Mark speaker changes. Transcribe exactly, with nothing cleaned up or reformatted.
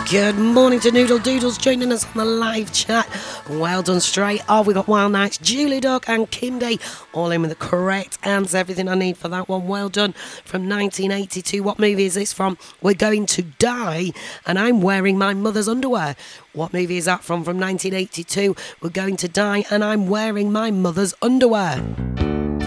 Speaker 1: Good morning to Noodle Doodles joining us on the live chat. Well done, straight off. We got Wild Nights, Julie Duck and Kim Day all in with the correct answer. Everything I need for that one. Well done. From nineteen eighty-two. What movie is this from? We're Going to Die and I'm Wearing My Mother's Underwear. What movie is that from? From nineteen eighty-two. We're Going to Die and I'm Wearing My Mother's Underwear.